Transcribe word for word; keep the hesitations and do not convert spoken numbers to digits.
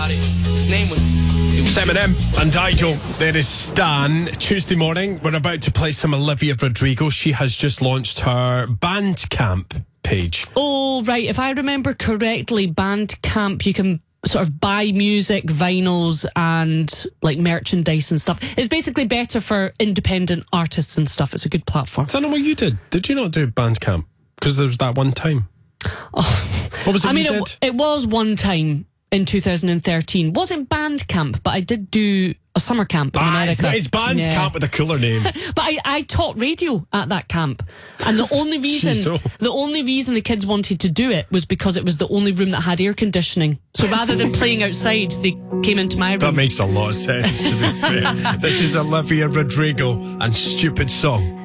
His name was... Eminem and Dido. There is Stan. Tuesday morning, we're about to play some Olivia Rodrigo. She has just launched her Bandcamp page. Oh, right. If I remember correctly, Bandcamp, you can sort of buy music, vinyls, and like merchandise and stuff. It's basically better for independent artists and stuff. It's a good platform. I don't know what you did. Did you not do Bandcamp? Because there was that one time. Oh. What was it I mean, you it, did? it was one time in two thousand thirteen. Wasn't Bandcamp, but I did do a summer camp in ah, America. It's, it's Bandcamp yeah. with a cooler name. But I, I taught radio at that camp, and the only reason Jeez, oh. the only reason the kids wanted to do it was because it was the only room that had air conditioning. So rather than playing outside, they came into my room. That makes a lot of sense, to be fair. This is Olivia Rodrigo and Stupid Song.